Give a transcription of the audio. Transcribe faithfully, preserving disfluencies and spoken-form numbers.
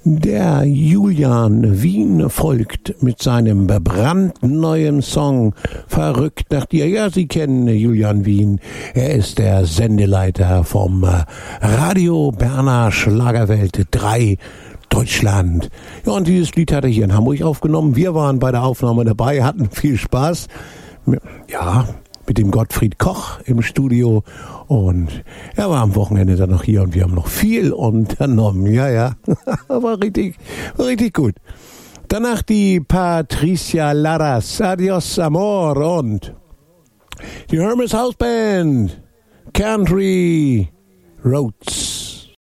Der Julian Wien folgt mit seinem brandneuen Song Verrückt nach dir. Ja, Sie kennen Julian Wien. Er ist der Sendeleiter vom Radio Berner Schlagerwelt drei Deutschland. Ja, und dieses Lied hat er hier in Hamburg aufgenommen. Wir waren bei der Aufnahme dabei, hatten viel Spaß. Ja, mit dem Gottfried Koch im Studio, und er war am Wochenende dann noch hier und wir haben noch viel unternommen. Ja, ja, war richtig, war richtig gut. Danach die Patricia Laras, Adios Amor, und die Hermes House Band, Country Roads.